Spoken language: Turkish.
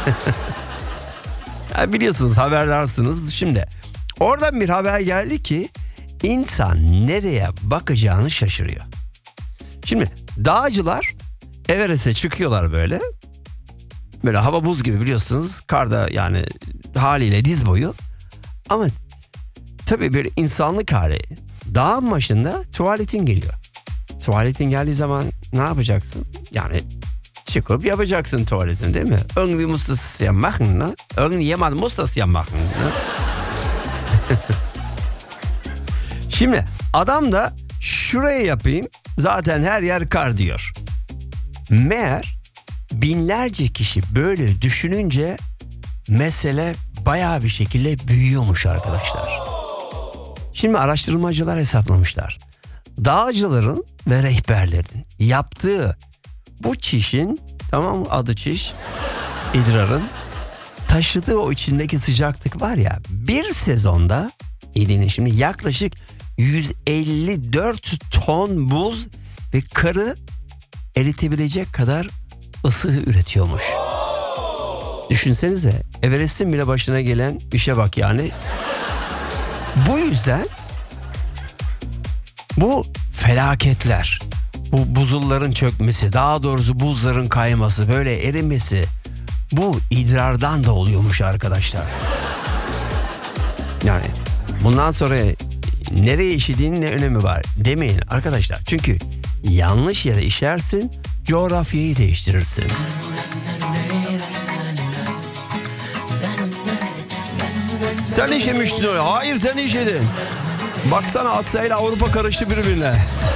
Ya biliyorsunuz, haberdarsınız. Şimdi oradan bir haber geldi ki insan nereye bakacağını şaşırıyor. Şimdi dağcılar Everest'e çıkıyorlar böyle. Böyle hava buz gibi biliyorsunuz. Karda yani haliyle diz boyu. Ama tabii bir insanlık hali. Dağın başında tuvaletin geliyor. Tuvaletin geldiği zaman ne yapacaksın? Yani çıkıp yapacaksın tuvaletini, değil mi? Irgendwie muss das ja machen, ne? Irgendjemand muss das ja machen, ne? Şimdi adam da şuraya yapayım, zaten her yer kar diyor. Meğer binlerce kişi böyle düşününce mesele bayağı bir şekilde büyüyormuş arkadaşlar. Şimdi araştırmacılar hesaplamışlar. Dağcıların ve rehberlerin yaptığı bu çişin, tamam mı, adı çiş, idrarın taşıdığı o içindeki sıcaklık var ya, bir sezonda şimdi yaklaşık 154 ton buz ve karı eritebilecek kadar ısı üretiyormuş. Düşünsenize, Everest'in bile başına gelen işe bak yani. Bu yüzden bu felaketler, bu buzulların çökmesi, daha doğrusu buzların kayması, böyle erimesi, bu idrardan da oluyormuş arkadaşlar. Yani bundan sonra nereye işediğinin ne önemi var demeyin arkadaşlar. Çünkü yanlış yere işersin, coğrafyayı değiştirirsin. Sen işemiştin öyle. Hayır, sen işedin. Baksana, Asya ile Avrupa karıştı birbirine.